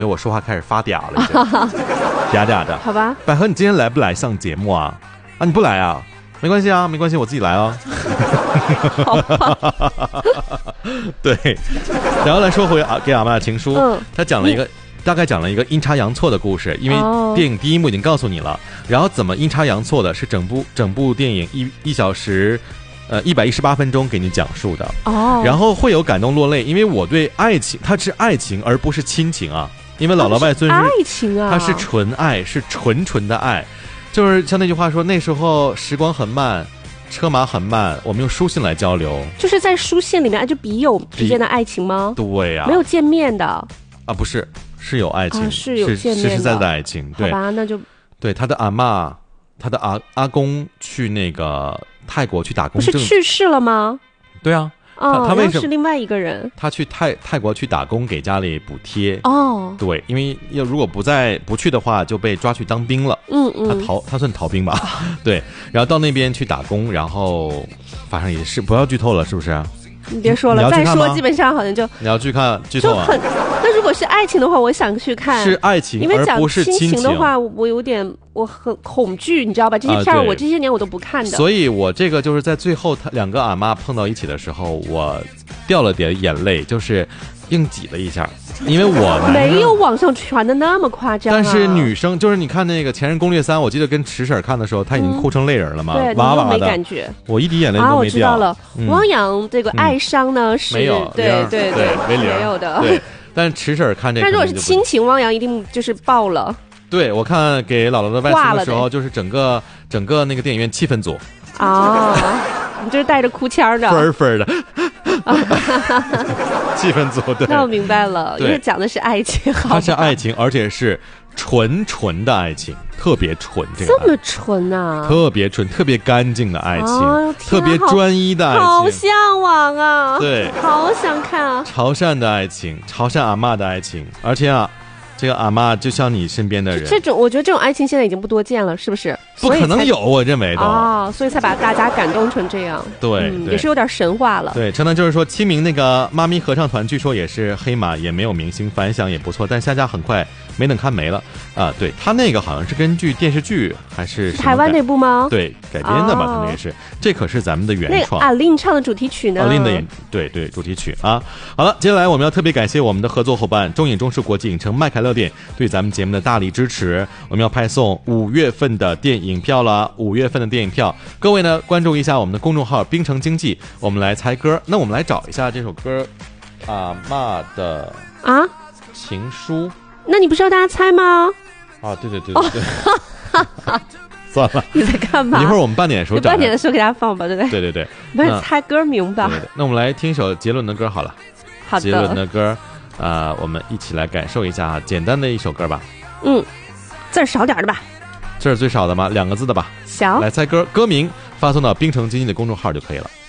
因为我说话开始发嗲了，嗲嗲的。 好吧， 百合，你今天来不来上节目啊？啊，你不来啊？没关系啊，没关系，我自己来哦。对，然后来说回给阿嬷的情书，他讲了一个。大概讲了一个阴差阳错的故事，因为电影第一幕已经告诉你了，然后怎么阴差阳错的是整部电影一小时118分钟给你讲述的然后会有感动落泪，因为我对爱情，它是爱情而不是亲情啊，因为姥姥外孙是爱情啊， 它是纯爱，是纯纯的爱，就是像那句话说，那时候时光很慢，车马很慢，我们用书信来交流，就是在书信里面就笔友之间的爱情吗？ 对呀， 没有见面的啊，不是。是有爱情， 是有见面的， 实实在在的爱情。对， 好吧，那就对他的阿嬷，他的阿公去那个泰国去打工， 不是去世了吗？ 对啊，他为什么是另外一个人？ 他去泰国去打工，给家里补贴。对，因为如果不去的话，就被抓去当兵了。他算逃兵吧？对，然后到那边去打工，然后反正也是不要剧透了，是不是？ 你别说了，再说基本上好像就你要去看剧透啊。 那如果是爱情的话，我想去看。 是爱情， 因为讲而不是亲情的话，我很恐惧，你知道吧？这些片我这些年我都不看的。 所以我这个就是在最后，他两个阿嬷碰到一起的时候，我掉了点眼泪，就是硬挤了一下。因为我没有网上传的那么夸张但是女生就是你看那个《前任攻略3》，我记得跟池婶看的时候，她已经哭成泪人了嘛，哇哇的， 没感觉， 我一滴眼泪都没掉。 我知道了，汪洋这个哀伤呢是没有， 对没有的。 对，但池婶看这个， 但如果是亲情，汪洋一定就是爆了。 对，我看给姥姥的外孙的时候，就是整个那个电影院气氛组你就是带着哭腔的， 分的。气氛组对， 那我明白了，因为讲的是爱情， 它是爱情，而且是纯的爱情，特别纯， 这么纯啊， 特别纯，特别干净的爱情，特别专一的爱情， 好向往啊， 对， 好想看啊， 潮汕的爱情，潮汕阿嬷的爱情，而且这个阿嬷就像你身边的人， 我觉得这种爱情现在已经不多见了，是不是？ 不可能有，我认为都所以才把大家感动成这样。 对， 也是有点神话了。 对，承南就是说，清明那个妈咪合唱团据说也是黑马，也没有明星，反响也不错，但下架很快，没等看没了啊。对，他那个好像是根据电视剧还是台湾那部吗？ 对，改编的吧，他那个是，这可是咱们的原创。 那阿令唱的主题曲呢？ 阿令的对主题曲啊。好了，接下来我们要特别感谢我们的合作伙伴中影中视国际影城麦凯乐店对咱们节目的大力支持。我们要派送5月份的电影票了，5月份的电影票，各位呢关注一下我们的公众号冰城经济，我们来猜歌。那我们来找一下这首歌，阿嬷的情书。 那你不是要大家猜吗？ 对。算了， 你在干嘛？ 一会儿我们半点的时候半点的时候给大家放吧，对不对？ 对， 我们猜歌名吧。 对，那我们来听一首杰伦的歌好了。 好的， 杰伦的歌，我们一起来感受一下简单的一首歌吧。 字儿少点的吧。 字儿最少的吗？2个字的吧。 小。 来猜歌名，发送到冰城经济的公众号就可以了。